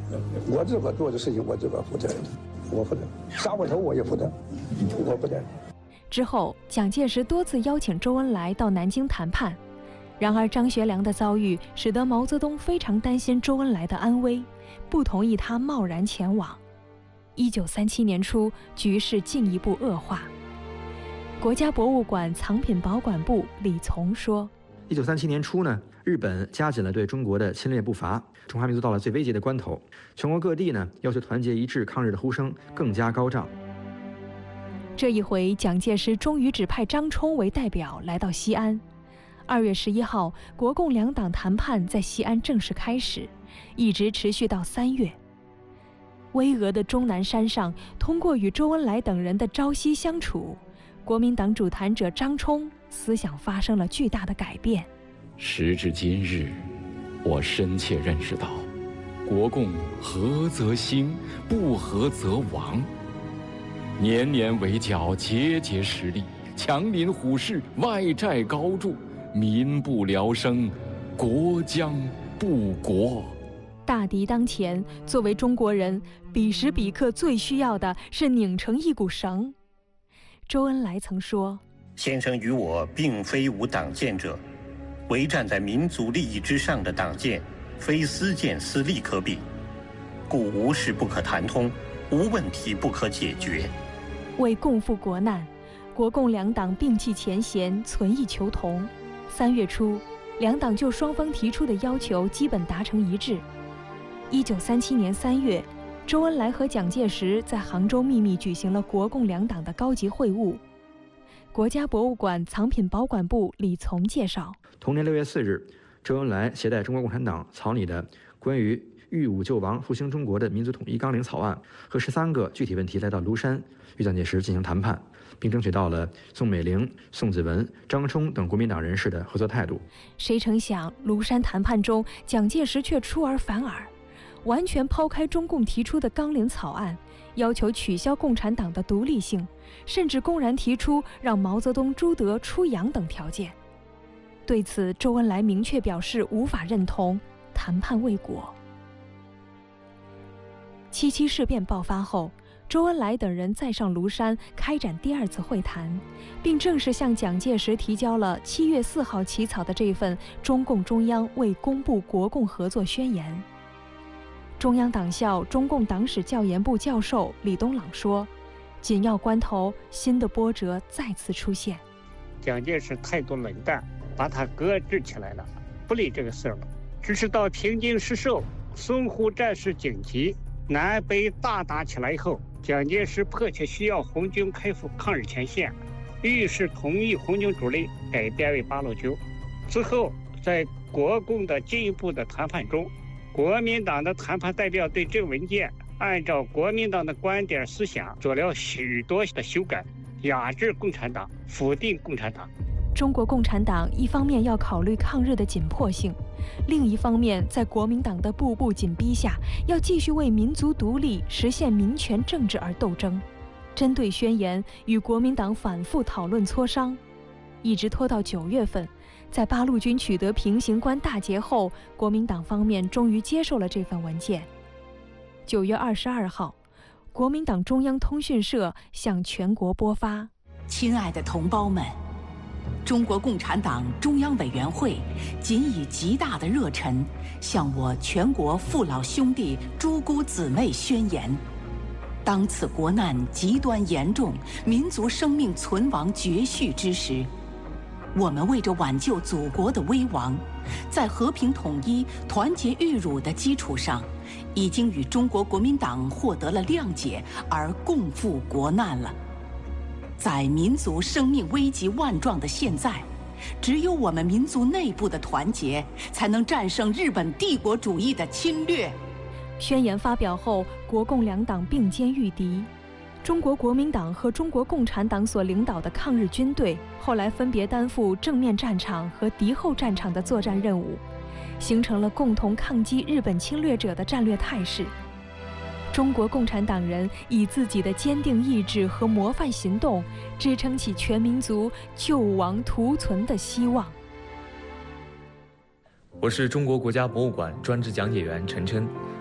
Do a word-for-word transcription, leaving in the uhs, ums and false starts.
我自个做的事情，我自个负责任，我负责，杀我头我也负责，我负责。 之后，蒋介石多次邀请周恩来到南京谈判，然而张学良的遭遇使得毛泽东非常担心周恩来的安危，不同意他贸然前往。一九三七年初，局势进一步恶化。国家博物馆藏品保管部李从说： 一九三七年初呢，日本加紧了对中国的侵略步伐，中华民族到了最危急的关头，全国各地呢要求团结一致抗日的呼声更加高涨。 这一回，蒋介石终于指派张冲为代表来到西安。二月十一号，国共两党谈判在西安正式开始，一直持续到三月。巍峨的终南山上，通过与周恩来等人的朝夕相处，国民党主谈者张冲思想发生了巨大的改变。 时至今日，我深切认识到，国共合则兴，不合则亡。年年围剿，节节失利，强邻虎视，外债高筑，民不聊生，国将不国。 大敌当前，作为中国人，彼时彼刻最需要的是拧成一股绳。周恩来曾说： 先生与我并非无党建者，唯站在民族利益之上的党建，非私见私利可比，故无事不可谈通，无问题不可解决。 为共赴国难，国共两党并弃前嫌，存异求同。三月初，两党就双方提出的要求基本达成一致。一九三七年三月，周恩来和蒋介石在杭州秘密举行了国共两党的高级会晤。国家博物馆藏品保管部李从介绍， 同年六月四日，周恩来携带中国共产党草拟的关于御侮救亡复兴中国的民族统一纲领草案和十三个具体问题来到庐山，与蒋介石进行谈判，并争取到了宋美龄、宋子文、张冲等国民党人士的合作态度。 谁成想，庐山谈判中，蒋介石却出尔反尔，完全抛开中共提出的纲领草案，要求取消共产党的独立性，甚至公然提出让毛泽东、朱德出洋等条件。对此，周恩来明确表示无法认同，谈判未果。七七事变爆发后，周恩来等人再上庐山开展第二次会谈，并正式向蒋介石提交了七月四号起草的这份中共中央未公布国共合作宣言。中央党校中共党史教研部教授李东朗说：紧要关头，新的波折再次出现。 蒋介石态度冷淡，把他搁置起来了，不理这个事儿了。只是到平津失守，淞沪战事紧急，南北大打起来以后，蒋介石迫切需要红军开赴抗日前线，于是同意红军主力改编为八路军。之后，在国共的进一步的谈判中，国民党的谈判代表对这个文件按照国民党的观点思想做了许多的修改，压制共产党，否定共产党。 中国共产党一方面要考虑抗日的紧迫性，另一方面在国民党的步步紧逼下，要继续为民族独立、实现民权政治而斗争。针对宣言与国民党反复讨论磋商，一直拖到九月份，在八路军取得平型关大捷后，国民党方面终于接受了这份文件。九月二十二号，国民党中央通讯社向全国播发： 亲爱的同胞们，中国共产党中央委员会仅以极大的热忱向我全国父老兄弟、诸姑姊妹宣言：当此国难极端严重，民族生命存亡绝续之时，我们为着挽救祖国的危亡，在和平统一、团结御辱的基础上，已经与中国国民党获得了谅解，而共赴国难了。在民族生命危急万状的现在，只有我们民族内部的团结，才能战胜日本帝国主义的侵略。 宣言发表后，国共两党并肩御敌。中国国民党和中国共产党所领导的抗日军队，后来分别担负正面战场和敌后战场的作战任务，形成了共同抗击日本侵略者的战略态势。中国共产党人以自己的坚定意志和模范行动，支撑起全民族救亡图存的希望。 我是中国国家博物馆专职讲解员陈琛，